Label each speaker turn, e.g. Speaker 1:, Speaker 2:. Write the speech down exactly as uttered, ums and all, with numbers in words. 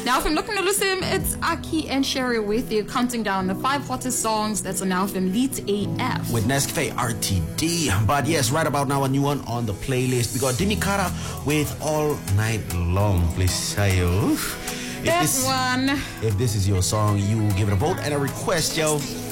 Speaker 1: Now from Looking to Listen, it's Aki and Sherry with you, counting down the five hottest songs that's on now from Leeds A F.
Speaker 2: With Nescafe R T D. But yes, right about now, a new one on the playlist. We got Dimi Kara with All Night Long. Please say, oh.
Speaker 1: That one.
Speaker 2: If this is your song, you give it a vote and a request, yo.